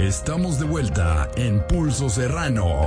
Estamos de vuelta en Pulso Serrano.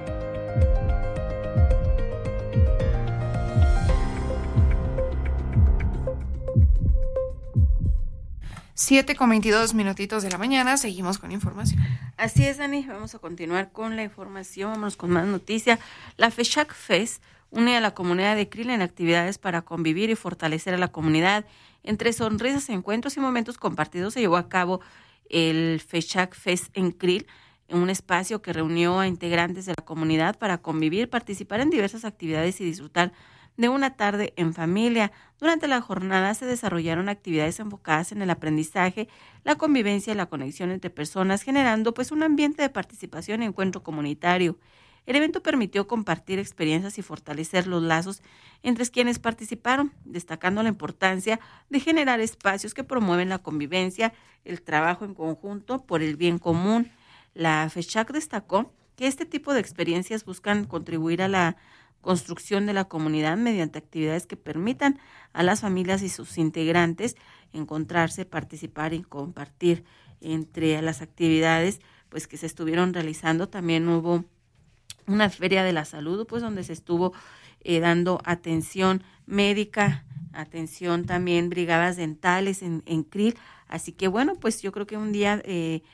Siete con 22 minutitos de la mañana, seguimos con información. Así es, Dani, vamos a continuar con la información, vámonos con más noticias. La FESHAC Fest une a la comunidad de Krill en actividades para convivir y fortalecer a la comunidad. Entre sonrisas, encuentros y momentos compartidos se llevó a cabo el FESHAC Fest en Krill, un espacio que reunió a integrantes de la comunidad para convivir, participar en diversas actividades y disfrutar de una tarde en familia. Durante la jornada se desarrollaron actividades enfocadas en el aprendizaje, la convivencia y la conexión entre personas, generando un ambiente de participación y encuentro comunitario. El evento permitió compartir experiencias y fortalecer los lazos entre quienes participaron, destacando la importancia de generar espacios que promueven la convivencia, el trabajo en conjunto por el bien común. La FESHAC destacó que este tipo de experiencias buscan contribuir a la construcción de la comunidad mediante actividades que permitan a las familias y sus integrantes encontrarse, participar y compartir. Entre las actividades que se estuvieron realizando, también hubo una feria de la salud, donde se estuvo dando atención médica, atención también brigadas dentales en Krill. Así que yo creo que un día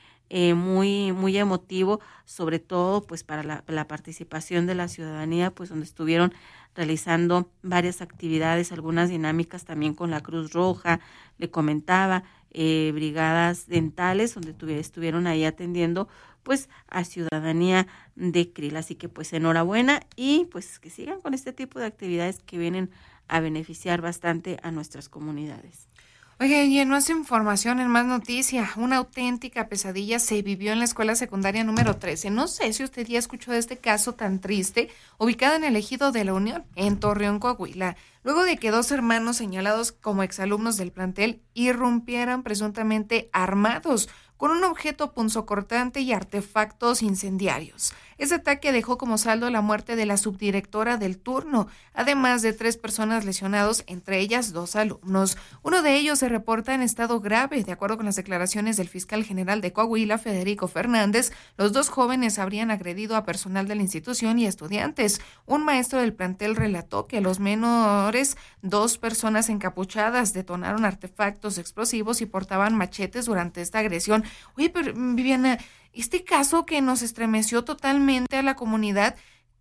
muy muy emotivo, sobre todo para la participación de la ciudadanía, donde estuvieron realizando varias actividades, algunas dinámicas también con la Cruz Roja, le comentaba, brigadas dentales donde estuvieron ahí atendiendo a ciudadanía de Krill. Así que enhorabuena y que sigan con este tipo de actividades que vienen a beneficiar bastante a nuestras comunidades. Oye, y en más información, en más noticia, una auténtica pesadilla se vivió en la escuela secundaria número 13. No sé si usted ya escuchó de este caso tan triste, ubicada en el ejido de La Unión, en Torreón, Coahuila, luego de que dos hermanos señalados como exalumnos del plantel irrumpieran presuntamente armados con un objeto punzocortante y artefactos incendiarios. Ese ataque dejó como saldo la muerte de la subdirectora del turno, además de 3 personas lesionados, entre ellas 2 alumnos. Uno de ellos se reporta en estado grave. De acuerdo con las declaraciones del fiscal general de Coahuila, Federico Fernández, los 2 jóvenes habrían agredido a personal de la institución y estudiantes. Un maestro del plantel relató que los menores, 2 personas encapuchadas, detonaron artefactos explosivos y portaban machetes durante esta agresión. Oye, pero Viviana, este caso que nos estremeció totalmente a la comunidad,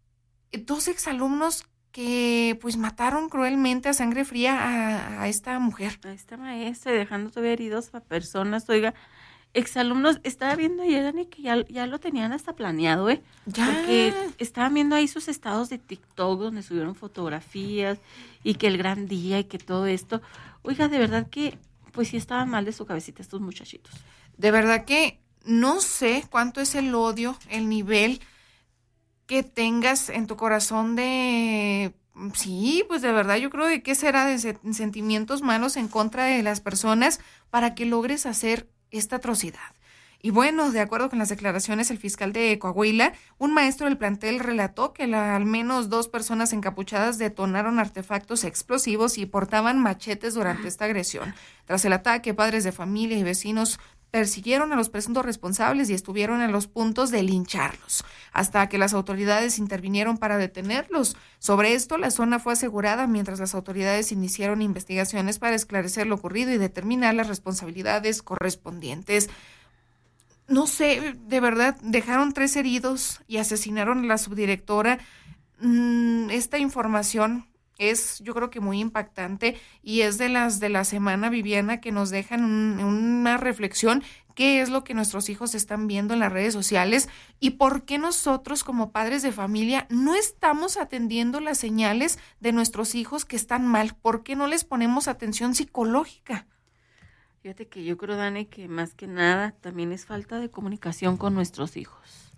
2 exalumnos que mataron cruelmente a sangre fría a esta mujer. A esta maestra, dejando todavía heridos a personas. Oiga, exalumnos, estaba viendo ayer, Dani, que ya lo tenían hasta planeado, Ya. Porque estaban viendo ahí sus estados de TikTok donde subieron fotografías y que el gran día y que todo esto. Oiga, de verdad que sí estaban mal de su cabecita estos muchachitos. De verdad que no sé cuánto es el odio, el nivel que tengas en tu corazón de... Sí, de verdad yo creo de qué será de sentimientos malos en contra de las personas para que logres hacer esta atrocidad. Y de acuerdo con las declaraciones del fiscal de Coahuila, un maestro del plantel relató que al menos 2 personas encapuchadas detonaron artefactos explosivos y portaban machetes durante esta agresión. Tras el ataque, padres de familia y vecinos persiguieron a los presuntos responsables y estuvieron a los puntos de lincharlos, hasta que las autoridades intervinieron para detenerlos. Sobre esto, la zona fue asegurada mientras las autoridades iniciaron investigaciones para esclarecer lo ocurrido y determinar las responsabilidades correspondientes. No sé, de verdad, dejaron 3 heridos y asesinaron a la subdirectora. Esta información es, yo creo que muy impactante y es de las de la semana, Viviana, que nos dejan una reflexión. ¿Qué es lo que nuestros hijos están viendo en las redes sociales? ¿Y por qué nosotros como padres de familia no estamos atendiendo las señales de nuestros hijos que están mal? ¿Por qué no les ponemos atención psicológica? Fíjate que yo creo, Dani, que más que nada también es falta de comunicación con nuestros hijos.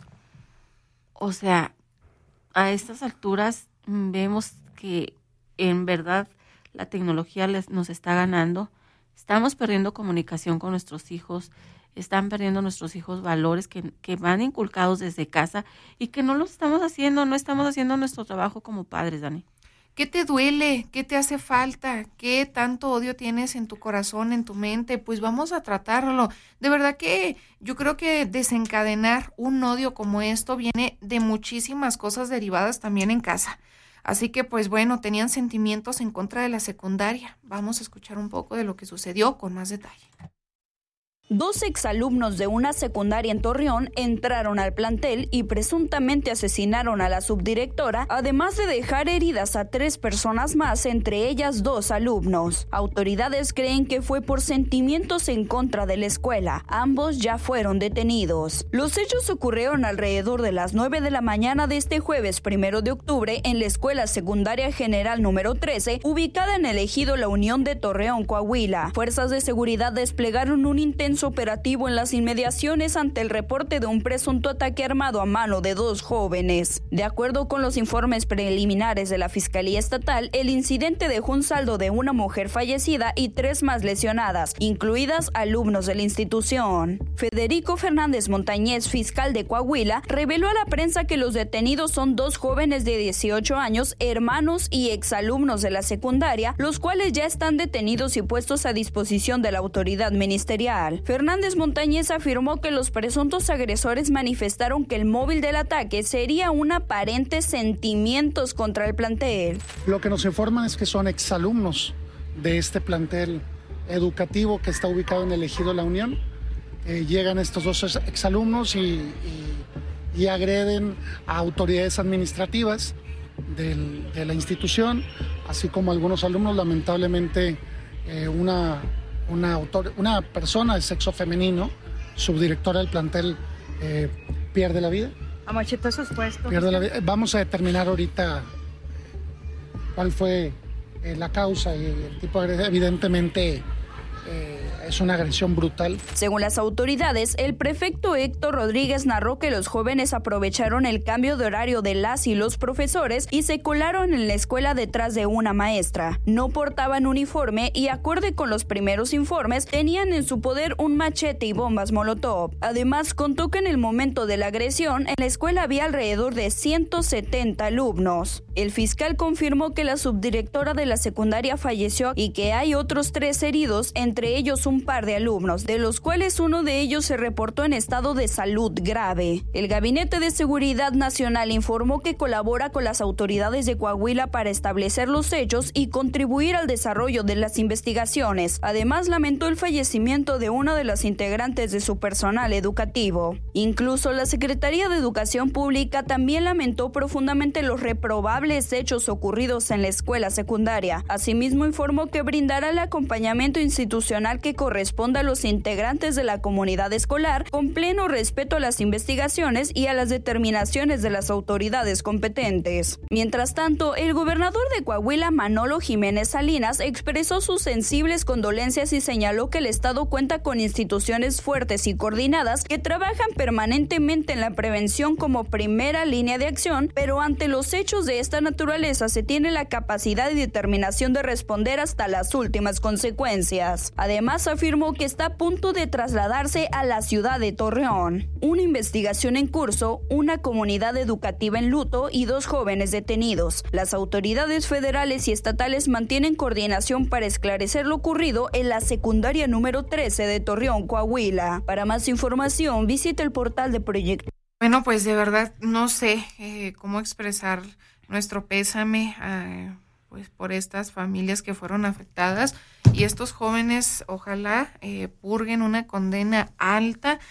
O sea, a estas alturas vemos que en verdad la tecnología nos está ganando. Estamos perdiendo comunicación con nuestros hijos, están perdiendo nuestros hijos valores que van inculcados desde casa y que no los estamos haciendo, no estamos haciendo nuestro trabajo como padres, Dani. ¿Qué te duele? ¿Qué te hace falta? ¿Qué tanto odio tienes en tu corazón, en tu mente? Pues vamos a tratarlo. De verdad que yo creo que desencadenar un odio como esto viene de muchísimas cosas derivadas también en casa. Así que, pues bueno, tenían sentimientos en contra de la secundaria. Vamos a escuchar un poco de lo que sucedió con más detalle. 2 exalumnos de una secundaria en Torreón entraron al plantel y presuntamente asesinaron a la subdirectora, además de dejar heridas a 3 personas más, entre ellas 2 alumnos. Autoridades creen que fue por sentimientos en contra de la escuela. Ambos ya fueron detenidos. Los hechos ocurrieron alrededor de las 9 de la mañana de este jueves 1 de octubre en la Escuela Secundaria General número 13, ubicada en el ejido La Unión de Torreón, Coahuila. Fuerzas de seguridad desplegaron un intenso operativo en las inmediaciones ante el reporte de un presunto ataque armado a mano de 2 jóvenes. De acuerdo con los informes preliminares de la Fiscalía Estatal, el incidente dejó un saldo de una mujer fallecida y 3 más lesionadas, incluidas alumnos de la institución. Federico Fernández Montañez, fiscal de Coahuila, reveló a la prensa que los detenidos son 2 jóvenes de 18 años, hermanos y exalumnos de la secundaria, los cuales ya están detenidos y puestos a disposición de la autoridad ministerial. Fernández Montañez afirmó que los presuntos agresores manifestaron que el móvil del ataque sería un aparente sentimientos contra el plantel. Lo que nos informan es que son exalumnos de este plantel educativo que está ubicado en el ejido La Unión. Llegan estos 2 exalumnos y agreden a autoridades administrativas de la institución, así como algunos alumnos. Lamentablemente una persona de sexo femenino, subdirectora del plantel, pierde la vida. ¿A machetazos puestos? Pierde la vida. Vamos a determinar ahorita cuál fue la causa y el tipo de agresión. Evidentemente es una agresión brutal. Según las autoridades, el prefecto Héctor Rodríguez narró que los jóvenes aprovecharon el cambio de horario de las y los profesores y se colaron en la escuela detrás de una maestra. No portaban uniforme y, acorde con los primeros informes, tenían en su poder un machete y bombas molotov. Además, contó que en el momento de la agresión, en la escuela había alrededor de 170 alumnos. El fiscal confirmó que la subdirectora de la secundaria falleció y que hay otros 3 heridos, entre ellos un par de alumnos, de los cuales uno de ellos se reportó en estado de salud grave. El Gabinete de Seguridad Nacional informó que colabora con las autoridades de Coahuila para establecer los hechos y contribuir al desarrollo de las investigaciones. Además, lamentó el fallecimiento de una de las integrantes de su personal educativo. Incluso la Secretaría de Educación Pública también lamentó profundamente los reprobables hechos ocurridos en la escuela secundaria. Asimismo, informó que brindará el acompañamiento institucional que corresponde a los integrantes de la comunidad escolar, con pleno respeto a las investigaciones y a las determinaciones de las autoridades competentes. Mientras tanto, el gobernador de Coahuila, Manolo Jiménez Salinas, expresó sus sensibles condolencias y señaló que el Estado cuenta con instituciones fuertes y coordinadas que trabajan permanentemente en la prevención como primera línea de acción, pero ante los hechos de esta naturaleza se tiene la capacidad y determinación de responder hasta las últimas consecuencias. Además, afirmó que está a punto de trasladarse a la ciudad de Torreón. Una investigación en curso, una comunidad educativa en luto y 2 jóvenes detenidos. Las autoridades federales y estatales mantienen coordinación para esclarecer lo ocurrido en la secundaria número 13 de Torreón, Coahuila. Para más información, visite el portal de Proyecto. Bueno, pues de verdad no sé cómo expresar nuestro pésame pues por estas familias que fueron afectadas, y estos jóvenes ojalá purguen una condena alta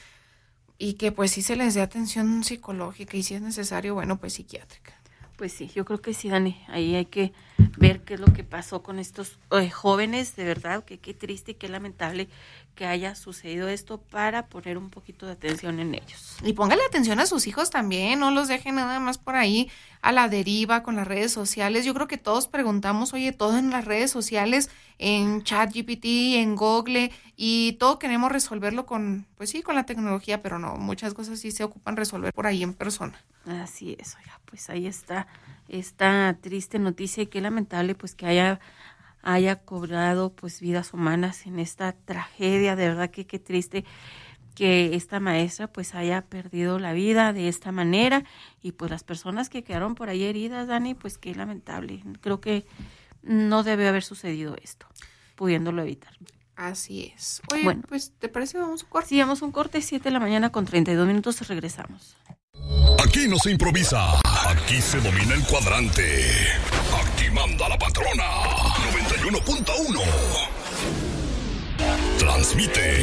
y que pues sí se les dé atención psicológica y si es necesario, bueno, pues psiquiátrica. Pues sí, yo creo que sí, Dani, ahí hay que ver qué es lo que pasó con estos jóvenes, de verdad, que qué triste y qué lamentable que haya sucedido esto, para poner un poquito de atención en ellos. Y póngale atención a sus hijos también, no los dejen nada más por ahí a la deriva con las redes sociales. Yo creo que todos preguntamos, oye, todo en las redes sociales, en ChatGPT, en Google, y todo queremos resolverlo con, pues sí, con la tecnología, pero no, muchas cosas sí se ocupan resolver por ahí en persona. Así es, oiga, pues ahí está esta triste noticia y qué lamentable pues que haya cobrado pues vidas humanas en esta tragedia, de verdad que qué triste. que esta maestra pues haya perdido la vida de esta manera, y pues las personas que quedaron por ahí heridas, Dani, pues qué lamentable. Creo que no debe haber sucedido esto, pudiéndolo evitar. Así es. Oye, bueno, pues, ¿te parece? Vamos a un corte. Sí, vamos a un corte, 7:32 a.m, regresamos. Aquí no se improvisa, aquí se domina el cuadrante. Aquí manda la patrona. 91.1. Transmite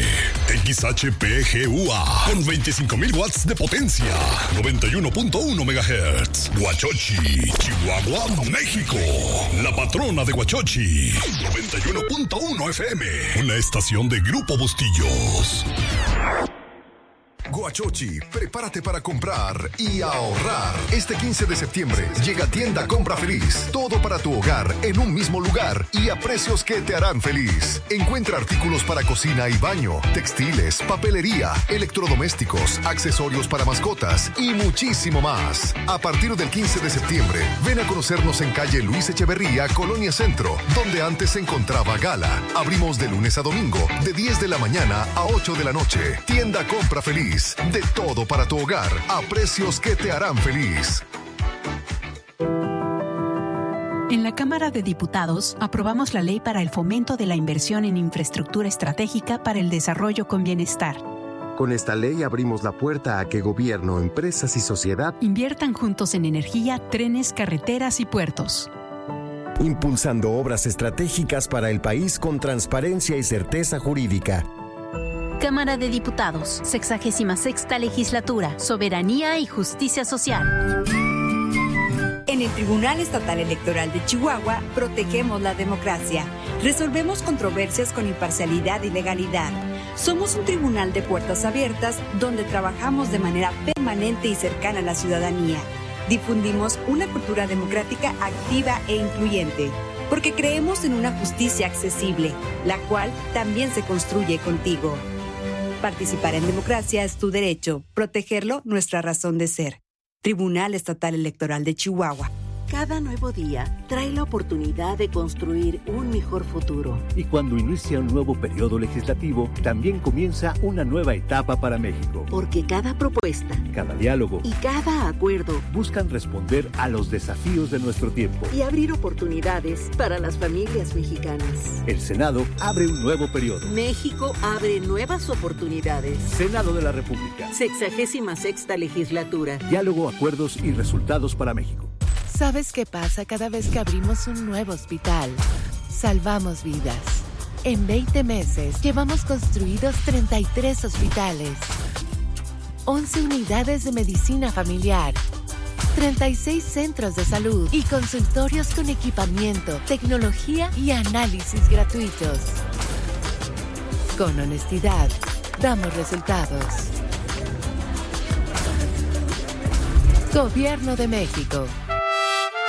XHPGUA con 25,000 watts de potencia. 91.1 MHz. Huachochi, Chihuahua, México. La patrona de Huachochi. 91.1 FM. Una estación de Grupo Bustillos. Huachochi, prepárate para comprar y ahorrar. Este 15 de septiembre llega Tienda Compra Feliz. Todo para tu hogar en un mismo lugar y a precios que te harán feliz. Encuentra artículos para cocina y baño, textiles, papelería, electrodomésticos, accesorios para mascotas y muchísimo más. A partir del 15 de septiembre, ven a conocernos en calle Luis Echeverría, Colonia Centro, donde antes se encontraba Gala. Abrimos de lunes a domingo, de 10 de la mañana a 8 de la noche. Tienda Compra Feliz. De todo para tu hogar, a precios que te harán feliz. En la Cámara de Diputados aprobamos la ley para el fomento de la inversión en infraestructura estratégica para el desarrollo con bienestar. Con esta ley abrimos la puerta a que gobierno, empresas y sociedad inviertan juntos en energía, trenes, carreteras y puertos. Impulsando obras estratégicas para el país con transparencia y certeza jurídica. Cámara de Diputados, 66ª Legislatura, Soberanía y Justicia Social. En el Tribunal Estatal Electoral de Chihuahua, protegemos la democracia. Resolvemos controversias con imparcialidad y legalidad. Somos un tribunal de puertas abiertas donde trabajamos de manera permanente y cercana a la ciudadanía. Difundimos una cultura democrática activa e incluyente, porque creemos en una justicia accesible, la cual también se construye contigo. Participar en democracia es tu derecho, protegerlo nuestra razón de ser. Tribunal Estatal Electoral de Chihuahua. Cada nuevo día trae la oportunidad de construir un mejor futuro. Y cuando inicia un nuevo periodo legislativo, también comienza una nueva etapa para México. Porque cada propuesta, cada diálogo y cada acuerdo buscan responder a los desafíos de nuestro tiempo y abrir oportunidades para las familias mexicanas. El Senado abre un nuevo periodo. México abre nuevas oportunidades. Senado de la República. 66ª Legislatura. Diálogo, acuerdos y resultados para México. ¿Sabes qué pasa cada vez que abrimos un nuevo hospital? Salvamos vidas. En 20 meses llevamos construidos 33 hospitales, 11 unidades de medicina familiar, 36 centros de salud y consultorios con equipamiento, tecnología y análisis gratuitos. Con honestidad, damos resultados. Gobierno de México.